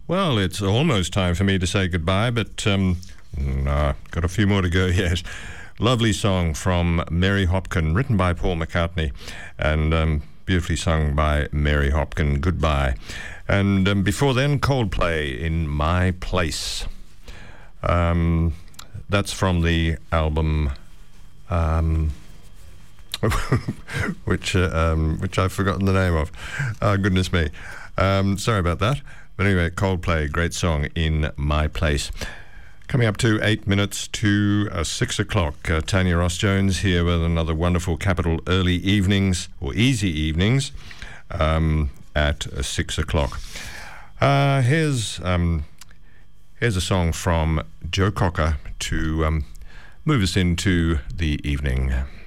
Well, it's almost time for me to say goodbye, but no, got a few more to go yet. Lovely song from Mary Hopkin, written by Paul McCartney, and beautifully sung by Mary Hopkin. Goodbye. And before then, Coldplay, In My Place. That's from the album, which I've forgotten the name of. Goodness me. Sorry about that. But anyway, Coldplay, great song, In My Place. Coming up to 8 minutes to 6 o'clock. Tanya Ross-Jones here with another wonderful Capital Early Evenings, or Easy Evenings, at 6 o'clock. Here's a song from Joe Cocker to move us into the evening.